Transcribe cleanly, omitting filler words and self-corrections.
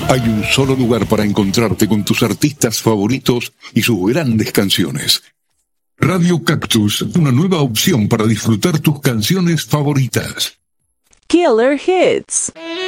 Hay un solo lugar para encontrarte con tus artistas favoritos y sus grandes canciones. Radio Cactus, una nueva opción para disfrutar tus canciones favoritas. Killer Hits.